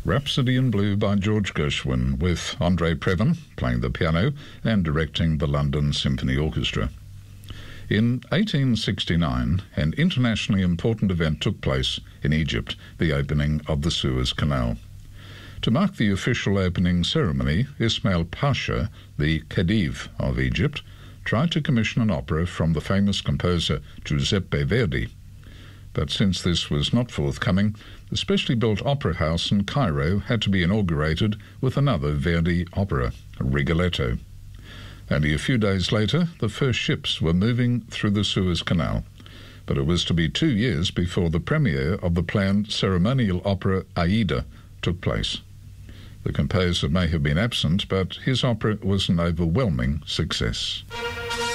Rhapsody in Blue by George Gershwin, with André Previn playing the piano and directing the London Symphony Orchestra. In 1869, an internationally important event took place in Egypt, the opening of the Suez Canal. To mark the official opening ceremony, Ismail Pasha, the Khedive of Egypt, tried to commission an opera from the famous composer Giuseppe Verdi. But since this was not forthcoming, the specially built opera house in Cairo had to be inaugurated with another Verdi opera, Rigoletto. Only a few days later, the first ships were moving through the Suez Canal, but it was to be 2 years before the premiere of the planned ceremonial opera Aida took place. The composer may have been absent, but his opera was an overwhelming success.